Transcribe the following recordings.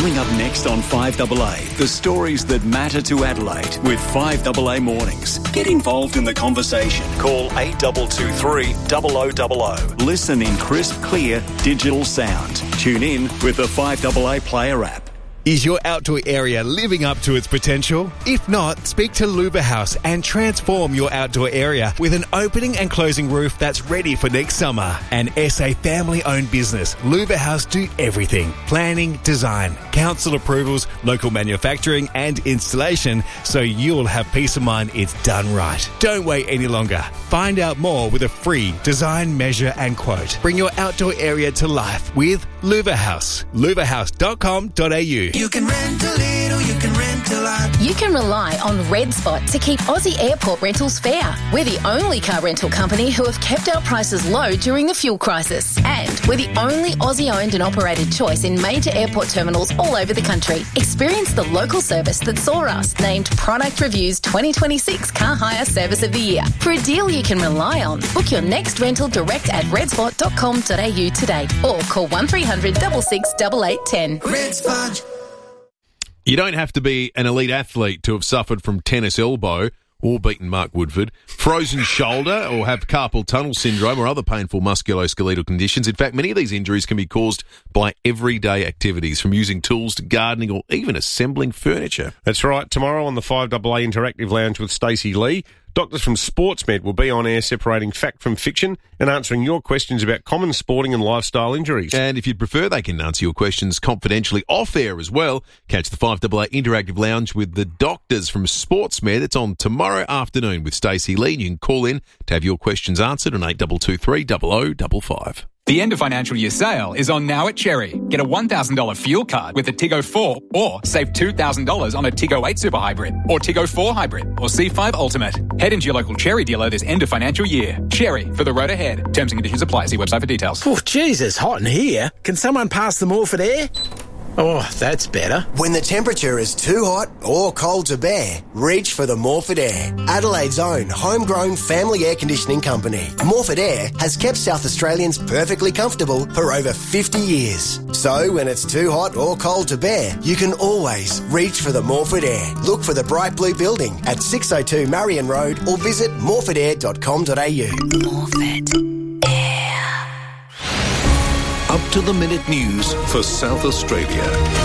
Coming up next on 5AA, the stories that matter to Adelaide with 5AA Mornings. Get involved in the conversation. Call 8223 0000. Listen in crisp, clear, digital sound. Tune in with the 5AA Player app. Is your outdoor area living up to its potential? If not, speak to Luba House and transform your outdoor area with an opening and closing roof that's ready for next summer. An SA family-owned business, Luba House do everything. Planning, design, council approvals, local manufacturing and installation, so you'll have peace of mind it's done right. Don't wait any longer. Find out more with a free design, measure and quote. Bring your outdoor area to life with Luba House. lubahouse.com.au. You can rent a little, you can rent a lot. You can rely on Red Spot to keep Aussie airport rentals fair. We're the only car rental company who have kept our prices low during the fuel crisis. And we're the only Aussie-owned and operated choice in major airport terminals all over the country. Experience the local service that saw us named Product Review's 2026 Car Hire Service of the Year. For a deal you can rely on, book your next rental direct at redspot.com.au today or call 1300 66 8810. Red Spot. You don't have to be an elite athlete to have suffered from tennis elbow or beaten Mark Woodford, frozen shoulder or have carpal tunnel syndrome or other painful musculoskeletal conditions. In fact, many of these injuries can be caused by everyday activities, from using tools to gardening or even assembling furniture. That's right. Tomorrow on the 5AA Interactive Lounge with Stacey Lee, doctors from SportsMed will be on air separating fact from fiction and answering your questions about common sporting and lifestyle injuries. And if you'd prefer, they can answer your questions confidentially off air as well. Catch the 5AA Interactive Lounge with the doctors from SportsMed. It's on tomorrow afternoon with Stacey Lee. You can call in to have your questions answered on 8223 0055. The end of financial year sale is on now at Cherry. Get a $1,000 fuel card with a Tiggo 4 or save $2,000 on a Tiggo 8 Super Hybrid or Tiggo 4 Hybrid or C5 Ultimate. Head into your local Cherry dealer this end of financial year. Cherry, for the road ahead. Terms and conditions apply. See website for details. Oh, Jesus, hot in here. Can someone pass the Morford air? Oh, that's better. When the temperature is too hot or cold to bear, reach for the Morford Air, Adelaide's own homegrown family air conditioning company. Morford Air has kept South Australians perfectly comfortable for over 50 years. So when it's too hot or cold to bear, you can always reach for the Morford Air. Look for the bright blue building at 602 Marion Road or visit morfordair.com.au. Morford. Up-to-the-minute news for South Australia.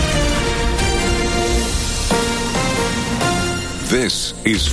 This is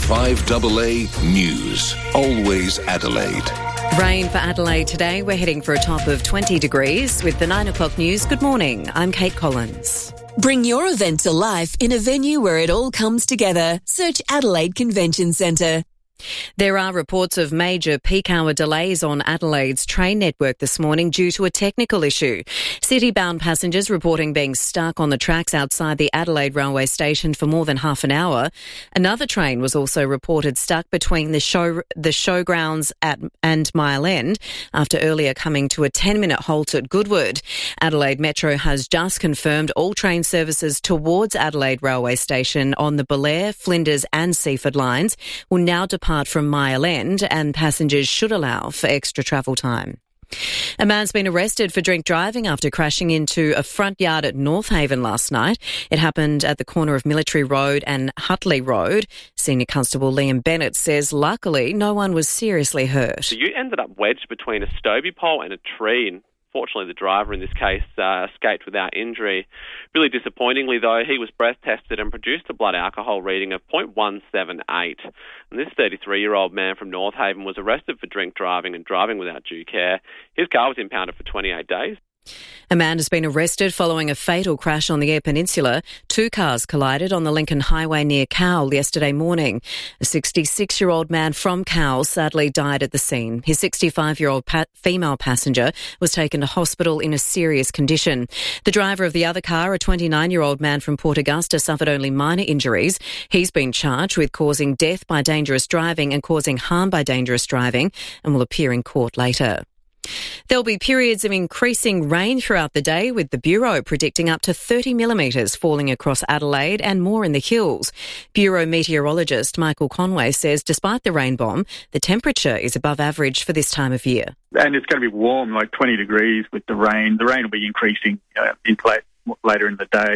5AA News. Always Adelaide. Rain for Adelaide today. We're heading for a top of 20 degrees. With the 9 o'clock news, good morning. I'm Kate Collins. Bring your event to life in a venue where it all comes together. Search Adelaide Convention Centre. There are reports of major peak hour delays on Adelaide's train network this morning due to a technical issue. City-bound passengers reporting being stuck on the tracks outside the Adelaide railway station for more than half an hour. Another train was also reported stuck between the showgrounds and Mile End after earlier coming to a 10-minute halt at Goodwood. Adelaide Metro has just confirmed all train services towards Adelaide railway station on the Belair, Flinders and Seaford lines will now depart from Mile End, and passengers should allow for extra travel time. A man's been arrested for drink driving after crashing into a front yard at North Haven last night. It happened at the corner of Military Road and Hutley Road. Senior Constable Liam Bennett says luckily no one was seriously hurt. So you ended up wedged between a Stobie pole and a tree, and fortunately the driver in this case escaped without injury. Really disappointingly though, he was breath tested and produced a blood alcohol reading of 0.178. And this 33-year-old man from North Haven was arrested for drink driving and driving without due care. His car was impounded for 28 days. A man has been arrested following a fatal crash on the Eyre Peninsula. 2 cars collided on the Lincoln Highway near Cowell yesterday morning. A 66-year-old man from Cowell sadly died at the scene. His 65-year-old female passenger was taken to hospital in a serious condition. The driver of the other car, a 29-year-old man from Port Augusta, suffered only minor injuries. He's been charged with causing death by dangerous driving and causing harm by dangerous driving and will appear in court later. There'll be periods of increasing rain throughout the day, with the Bureau predicting up to 30 millimetres falling across Adelaide and more in the hills. Bureau meteorologist Michael Conway says despite the rain bomb, the temperature is above average for this time of year. And it's going to be warm, like 20 degrees with the rain. The rain will be increasing later in the day.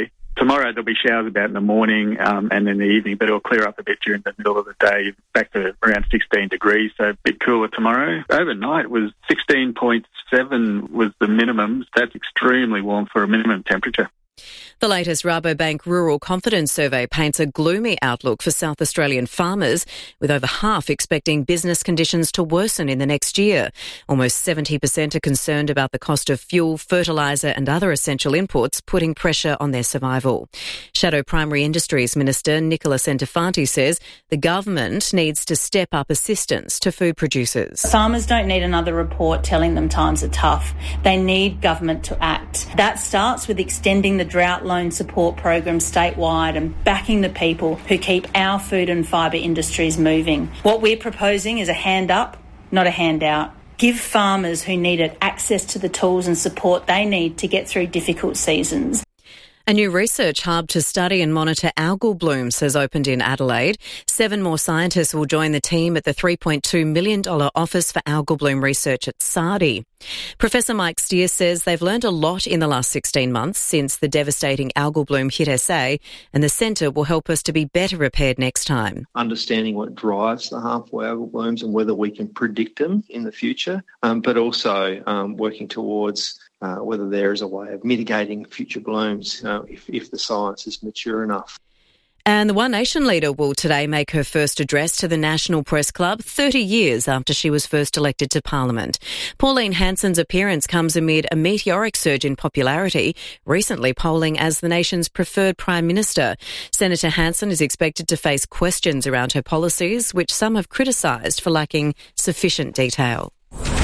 Tomorrow there'll be showers about in the morning and in the evening, but it'll clear up a bit during the middle of the day, back to around 16 degrees, so a bit cooler tomorrow. Overnight was 16.7 was the minimum. That's extremely warm for a minimum temperature. The latest Rabobank Rural Confidence Survey paints a gloomy outlook for South Australian farmers, with over half expecting business conditions to worsen in the next year. Almost 70% are concerned about the cost of fuel, fertiliser and other essential inputs, putting pressure on their survival. Shadow Primary Industries Minister Nicholas Entafanti says the government needs to step up assistance to food producers. Farmers don't need another report telling them times are tough. They need government to act. That starts with extending the drought loan support program statewide and backing the people who keep our food and fibre industries moving. What we're proposing is a hand up, not a handout. Give farmers who need it access to the tools and support they need to get through difficult seasons. A new research hub to study and monitor algal blooms has opened in Adelaide. 7 more scientists will join the team at the $3.2 million Office for Algal Bloom Research at Sardi. Professor Mike Steer says they've learned a lot in the last 16 months since the devastating algal bloom hit SA, and the centre will help us to be better prepared next time. Understanding what drives the harmful algal blooms and whether we can predict them in the future, but also working towards whether there is a way of mitigating future blooms if the science is mature enough. And the One Nation leader will today make her first address to the National Press Club 30 years after she was first elected to Parliament. Pauline Hanson's appearance comes amid a meteoric surge in popularity, recently polling as the nation's preferred Prime Minister. Senator Hanson is expected to face questions around her policies, which some have criticised for lacking sufficient detail.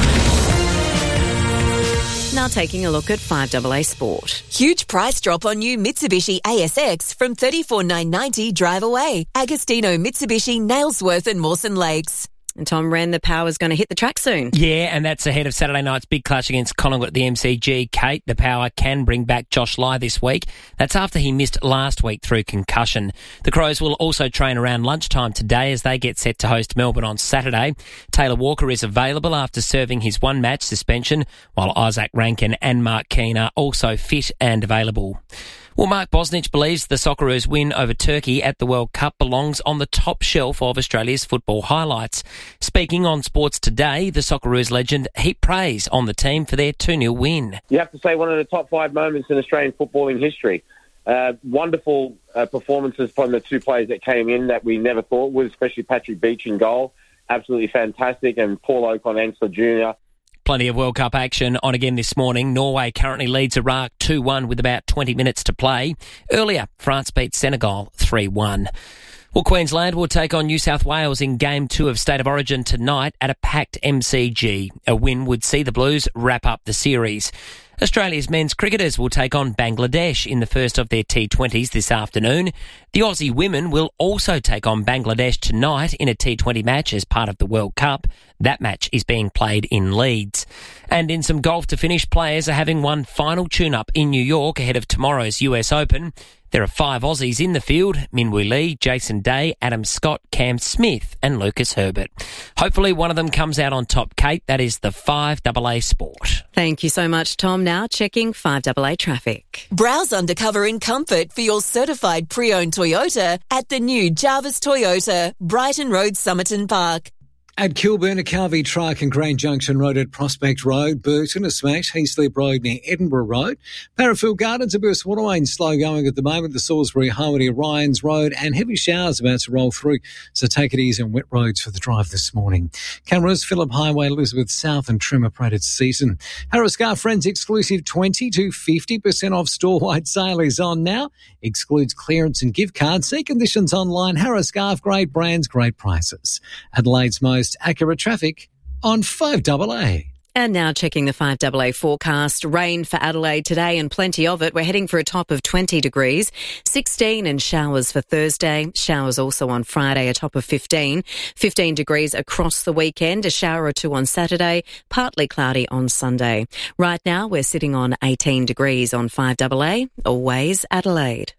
Now taking a look at 5AA Sport. Huge price drop on new Mitsubishi ASX from $34,990 drive away. Agostino Mitsubishi, Nailsworth and Mawson Lakes. And Tom Wren, the Power's going to hit the track soon. Yeah, and that's ahead of Saturday night's big clash against Collingwood at the MCG. Kate, the Power can bring back Josh Lai this week. That's after he missed last week through concussion. The Crows will also train around lunchtime today as they get set to host Melbourne on Saturday. Taylor Walker is available after serving his one-match suspension, while Isaac Rankin and Mark Keane are also fit and available. Well, Mark Bosnich believes the Socceroos' win over Turkey at the World Cup belongs on the top shelf of Australia's football highlights. Speaking on Sports Today, the Socceroos legend heaped praise on the team for their 2-0 win. You have to say one of the top 5 moments in Australian footballing history. Wonderful performances from the 2 players that came in that we never thought would, especially Patrick Beach in goal. Absolutely fantastic. And Paul Okon-Ansler Jr. Plenty of World Cup action on again this morning. Norway currently leads Iraq 2-1 with about 20 minutes to play. Earlier, France beat Senegal 3-1. Well, Queensland will take on New South Wales in Game 2 of State of Origin tonight at a packed MCG. A win would see the Blues wrap up the series. Australia's men's cricketers will take on Bangladesh in the first of their T20s this afternoon. The Aussie women will also take on Bangladesh tonight in a T20 match as part of the World Cup. That match is being played in Leeds. And in some golf to finish, players are having one final tune-up in New York ahead of tomorrow's US Open. There are 5 Aussies in the field: Minwoo Lee, Jason Day, Adam Scott, Cam Smith and Lucas Herbert. Hopefully one of them comes out on top, Kate. That is the 5AA Sport. Thank you so much, Tom. Now checking 5AA traffic. Browse undercover in comfort for your certified pre-owned Toyota at the new Jarvis Toyota, Brighton Road, Somerton Park. At Kilburn, a Carvey truck and Grand Junction Road at Prospect Road, Burton, a smash, Heathslip Road near Edinburgh Road, Parafield Gardens, a burst waterway slow going at the moment, the Salisbury Highway, Ryans Road, and heavy showers about to roll through, so take it easy on wet roads for the drive this morning. Cameras, Phillip Highway, Elizabeth South and Trimmer Prated Season. Harris Scar Friends exclusive 20 to 50% off store-wide sale is on now. Excludes clearance and gift cards. See conditions online. Harris Scarf, great brands, great prices. Adelaide's most accurate traffic on 5AA. And now checking the 5AA forecast. Rain for Adelaide today and plenty of it. We're heading for a top of 20 degrees, 16 and showers for Thursday. Showers also on Friday, a top of 15. 15 degrees across the weekend, a shower or 2 on Saturday, partly cloudy on Sunday. Right now we're sitting on 18 degrees on 5AA, always Adelaide.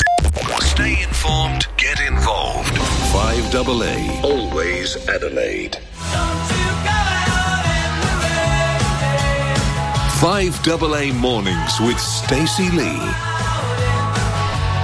Stay informed, get involved. 5AA, always Adelaide. 5AA Mornings with Stacey Lee.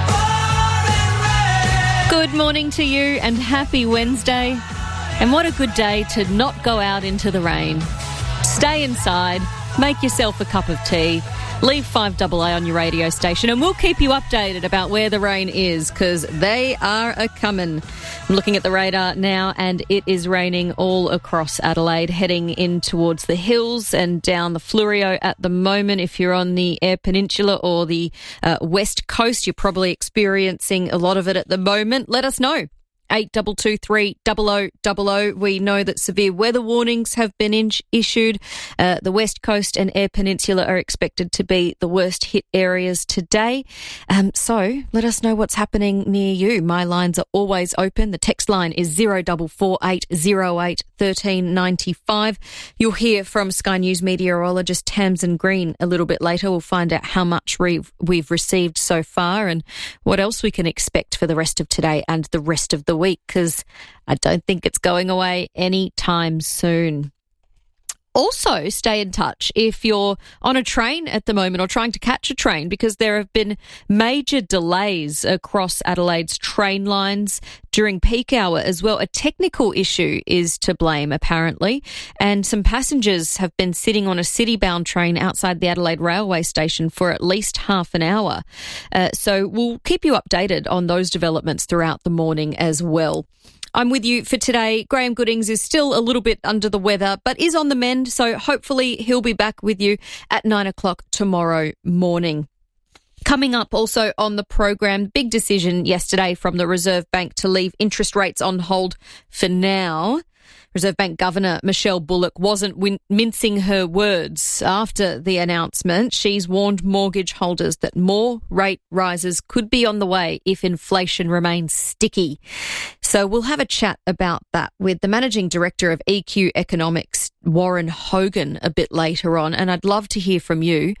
Good morning to you and happy Wednesday. And what a good day to not go out into the rain. Stay inside, make yourself a cup of tea, leave 5AA on your radio station, and we'll keep you updated about where the rain is, because they are a-coming. I'm looking at the radar now, and it is raining all across Adelaide, heading in towards the hills and down the Fleurieu at the moment. If you're on the Eyre Peninsula or the West Coast, you're probably experiencing a lot of it at the moment. Let us know. 8223 0000. We know that severe weather warnings have been issued. The West Coast and Eyre Peninsula are expected to be the worst hit areas today. So let us know what's happening near you. My lines are always open. The text line is 044808 1395. You'll hear from Sky News meteorologist Tamsin Green a little bit later. We'll find out how much we've received so far and what else we can expect for the rest of today and the rest of the week, because I don't think it's going away anytime soon. Also, stay in touch if you're on a train at the moment or trying to catch a train, because there have been major delays across Adelaide's train lines during peak hour as well. A technical issue is to blame, apparently, and some passengers have been sitting on a city-bound train outside the Adelaide railway station for at least half an hour. So we'll keep you updated on those developments throughout the morning as well. I'm with you for today. Graham Goodings is still a little bit under the weather, but is on the mend, so hopefully he'll be back with you at 9 o'clock tomorrow morning. Coming up also on the program, big decision yesterday from the Reserve Bank to leave interest rates on hold for now. Reserve Bank Governor Michelle Bullock wasn't mincing her words after the announcement. She's warned mortgage holders that more rate rises could be on the way if inflation remains sticky. So we'll have a chat about that with the Managing Director of EQ Economics, Warren Hogan, a bit later on. And I'd love to hear from you,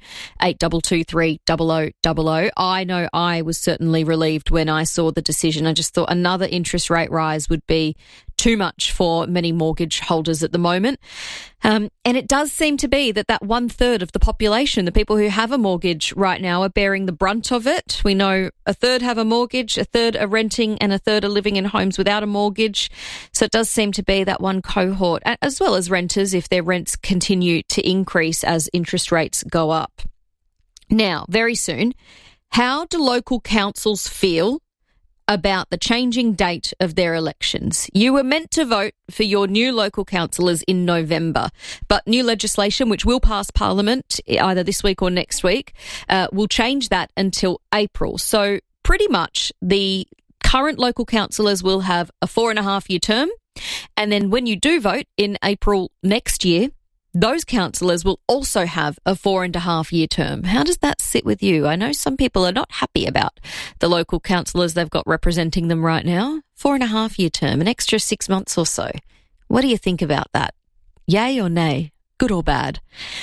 8223 0000. I know I was certainly relieved when I saw the decision. I just thought another interest rate rise would be too much for many mortgage holders at the moment. And it does seem to be that 1/3 of the population, the people who have a mortgage right now, are bearing the brunt of it. We know 1/3 have a mortgage, 1/3 are renting, and 1/3 are living in homes without a mortgage. So it does seem to be that one cohort, as well as renters, if their rents continue to increase as interest rates go up. Now, very soon, how do local councils feel about the changing date of their elections? You were meant to vote for your new local councillors in November, but new legislation, which will pass Parliament either this week or next week, will change that until April. So pretty much the current local councillors will have a 4.5-year term, and then when you do vote in April next year, those councillors will also have a 4.5-year term. How does that sit with you? I know some people are not happy about the local councillors they've got representing them right now. 4.5-year term, an extra 6 months or so. What do you think about that? Yay or nay? Good or bad?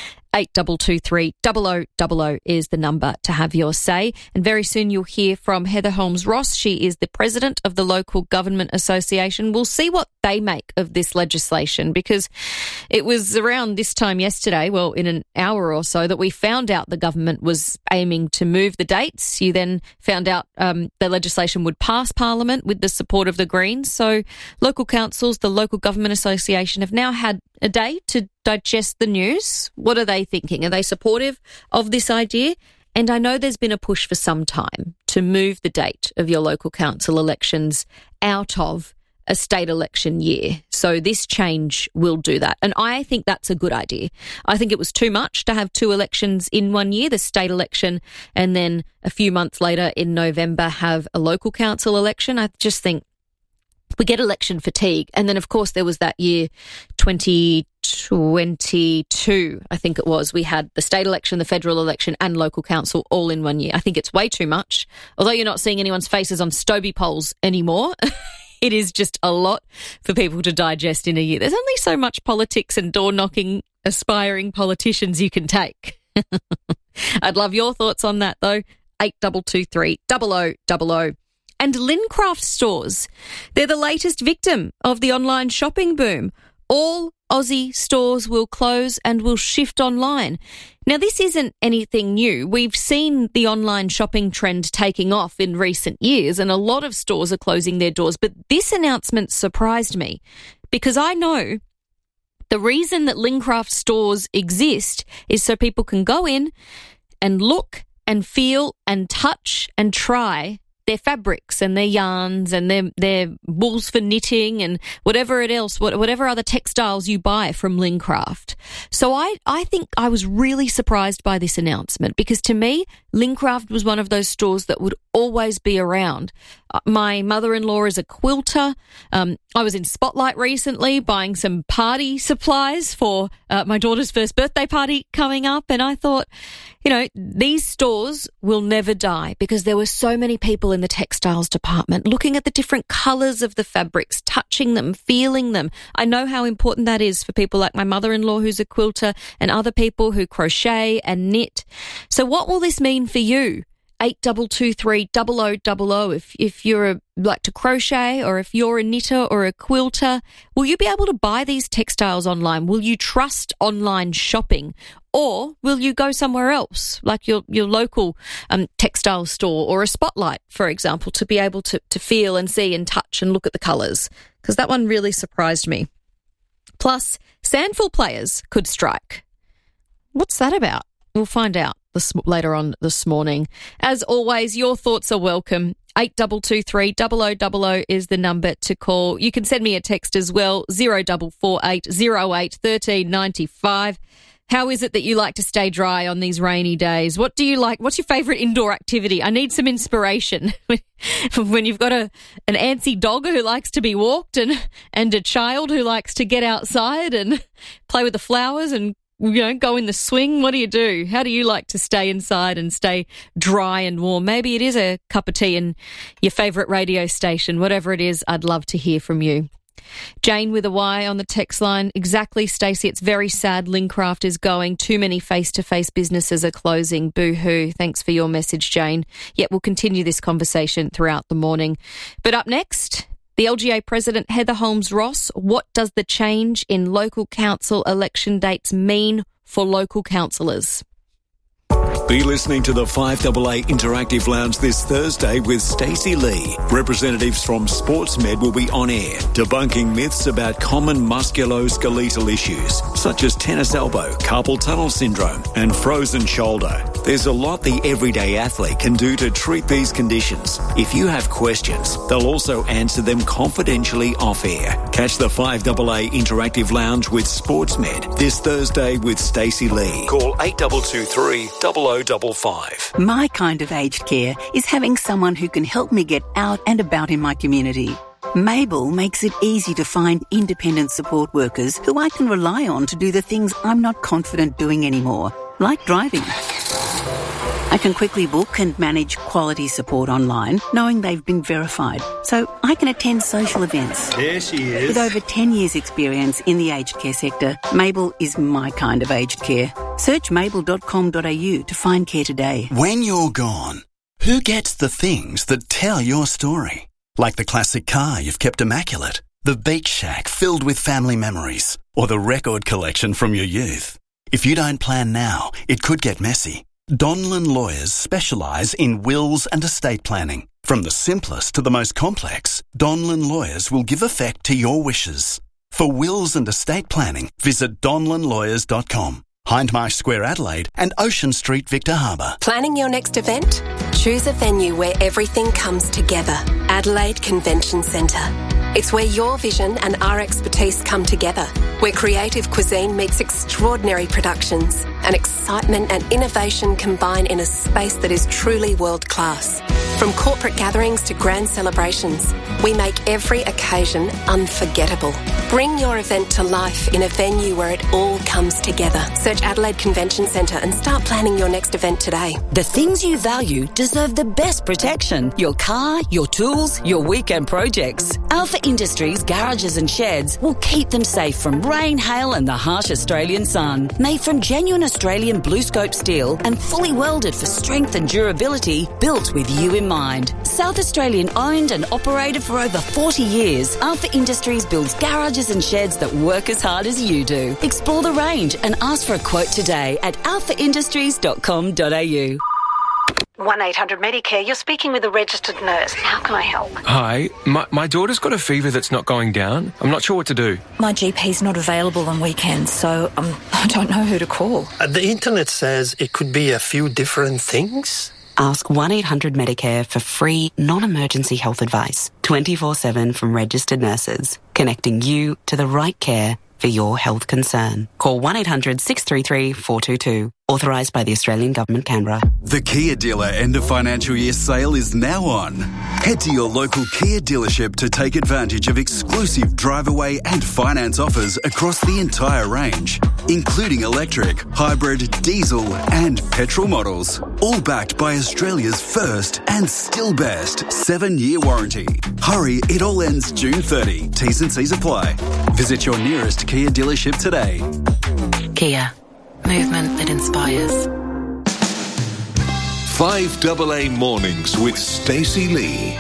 8223 0000 is the number to have your say. And very soon you'll hear from Heather Holmes-Ross. She is the president of the Local Government Association. We'll see what they make of this legislation, because it was around this time yesterday, well, in an hour or so, that we found out the government was aiming to move the dates. You then found out the legislation would pass Parliament with the support of the Greens. So local councils, the Local Government Association, have now had a day to digest the news. What are they thinking? Are they supportive of this idea? And I know there's been a push for some time to move the date of your local council elections out of a state election year. So this change will do that. And I think that's a good idea. I think it was too much to have 2 elections in 1 year, the state election, and then a few months later in November have a local council election. I just think we get election fatigue. And then, of course, there was that year, 2022, I think it was. We had the state election, the federal election and local council all in 1 year. I think it's way too much. Although you're not seeing anyone's faces on Stobie polls anymore, it is just a lot for people to digest in a year. There's only so much politics and door-knocking aspiring politicians you can take. I'd love your thoughts on that, though. 8223 0000. And Lincraft stores, they're the latest victim of the online shopping boom. all Aussie stores will close and will shift online. Now, this isn't anything new. We've seen the online shopping trend taking off in recent years, and a lot of stores are closing their doors. But this announcement surprised me because I know the reason that Lincraft stores exist is so people can go in and look and feel and touch and try their fabrics and their yarns and their wools for knitting and whatever other textiles you buy from Lincraft. So I think I was really surprised by this announcement because to me, Lincraft was one of those stores that would always be around. My mother-in-law is a quilter. I was in Spotlight recently buying some party supplies for my daughter's first birthday party coming up, and I thought, these stores will never die because there were so many people in the textiles department looking at the different colours of the fabrics, touching them, feeling them. I know how important that is for people like my mother-in-law who's a quilter and other people who crochet and knit. So what will this mean for you? 8223 0000 if you're like to crochet or if you're a knitter or a quilter. Will you be able to buy these textiles online? Will you trust online shopping? Or will you go somewhere else, like your local textile store or a Spotlight, for example, to be able to feel and see and touch and look at the colours? Because that one really surprised me. Plus, Sandful players could strike. What's that about? We'll find out later on this morning. As always, your thoughts are welcome. 8223 0000 is the number to call. You can send me a text as well, 0448 08 1395. How is it that you like to stay dry on these rainy days? What do you like? What's your favourite indoor activity? I need some inspiration. When you've got an antsy dog who likes to be walked and a child who likes to get outside and play with the flowers and go in the swing. What do you do? How do you like to stay inside and stay dry and warm? Maybe it is a cup of tea in your favourite radio station. Whatever it is, I'd love to hear from you. Jane with a Y on the text line. Exactly, Stacey. It's very sad Lincraft is going. Too many face-to-face businesses are closing. Boo-hoo. Thanks for your message, Jane. Yet we'll continue this conversation throughout the morning. But up next, the LGA President, Heather Holmes-Ross. What does the change in local council election dates mean for local councillors? Be listening to the 5AA Interactive Lounge this Thursday with Stacey Lee. Representatives from SportsMed will be on air, debunking myths about common musculoskeletal issues, such as tennis elbow, carpal tunnel syndrome and frozen shoulder. There's a lot the everyday athlete can do to treat these conditions. If you have questions, they'll also answer them confidentially off air. Catch the 5AA Interactive Lounge with SportsMed this Thursday with Stacey Lee. Call 8223 0055. My kind of aged care is having someone who can help me get out and about in my community. Mabel makes it easy to find independent support workers who I can rely on to do the things I'm not confident doing anymore, like driving. I can quickly book and manage quality support online, knowing they've been verified, so I can attend social events. There she is. With over 10 years' experience in the aged care sector, Mabel is my kind of aged care. Search mabel.com.au to find care today. When you're gone, who gets the things that tell your story? Like the classic car you've kept immaculate, the beach shack filled with family memories, or the record collection from your youth. If you don't plan now, it could get messy. Donlan Lawyers specialise in wills and estate planning. From the simplest to the most complex, Donlan Lawyers will give effect to your wishes. For wills and estate planning, visit donlanlawyers.com. Hindmarsh Square, Adelaide and Ocean Street, Victor Harbour. Planning your next event? Choose a venue where everything comes together. Adelaide Convention Centre. It's where your vision and our expertise come together, where creative cuisine meets extraordinary productions and excitement and innovation combine in a space that is truly world-class. From corporate gatherings to grand celebrations, we make every occasion unforgettable. Bring your event to life in a venue where it all comes together. Search Adelaide Convention Centre and start planning your next event today. The things you value deserve the best protection. Your car, your tools, your weekend projects. Alpha Industries garages and sheds will keep them safe from rain, hail and the harsh Australian sun. Made from genuine Australian BlueScope steel and fully welded for strength and durability, built with you in mind. South Australian owned and operated for over 40 years, Alpha Industries builds garages and sheds that work as hard as you do. Explore the range and ask for a quote today at alphaindustries.com.au. 1-800-Medicare, you're speaking with a registered nurse. How can I help? Hi, my daughter's got a fever that's not going down. I'm not sure what to do. My GP's not available on weekends, so I don't know who to call. The internet says it could be a few different things. Ask 1-800-Medicare for free, non-emergency health advice, 24/7 from registered nurses, connecting you to the right care for your health concern. Call 1-800-633-422. Authorised by the Australian Government, Canberra. The Kia dealer end of financial year sale is now on. Head to your local Kia dealership to take advantage of exclusive drive away and finance offers across the entire range, including electric, hybrid, diesel and petrol models. All backed by Australia's first and still best 7-year warranty. Hurry, it all ends June 30. T's and C's apply. Visit your nearest Kia dealership today. Kia. Movement that inspires. 5AA Mornings with Stacey Lee.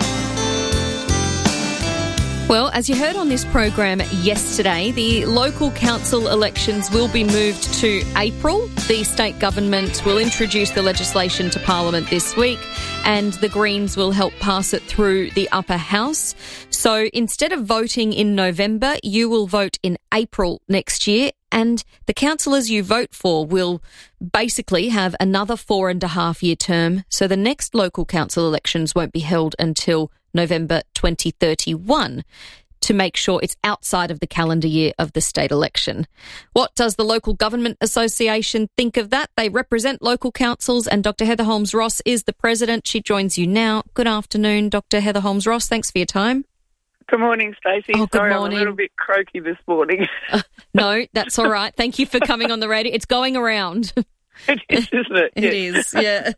Well, as you heard on this program yesterday, the local council elections will be moved to April. The state government will introduce the legislation to Parliament this week, and the Greens will help pass it through the upper house. So instead of voting in November, you will vote in April next year, and the councillors you vote for will basically have another 4.5-year term. So the next local council elections won't be held until November 2031 to make sure it's outside of the calendar year of the state election. What does the Local Government Association think of that? They represent local councils, and Dr. Heather Holmes-Ross is the president. She joins you now. Good afternoon, Dr. Heather Holmes-Ross. Thanks for your time. Good morning, Stacey. Oh, good morning. I'm a little bit croaky this morning. No, that's all right. Thank you for coming on the radio. It's going around. It is, isn't it? It is, yeah.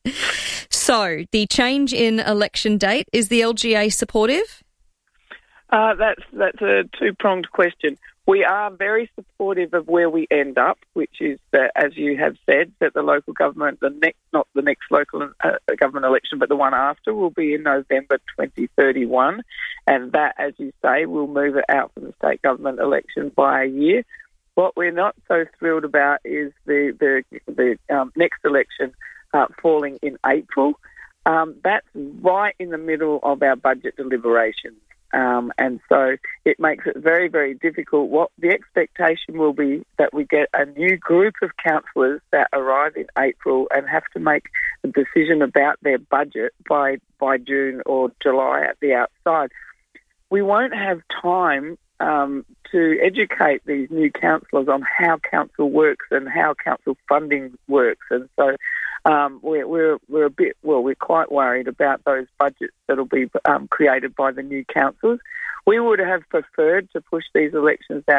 So, the change in election date, is the LGA supportive? That's a two-pronged question. We are very supportive of where we end up, which is that, as you have said, that the local government, not the next local government election, but the one after, will be in November 2031, and that, as you say, will move it out from the state government election by a year. What we're not so thrilled about is the next election falling in April. That's right in the middle of our budget deliberations. And so it makes it very, very difficult. What the expectation will be that we get a new group of councillors that arrive in April and have to make a decision about their budget by June or July at the outside. We won't have time to educate these new councillors on how council works and how council funding works, and so we're quite worried about those budgets that'll be created by the new councils. We would have preferred to push these elections out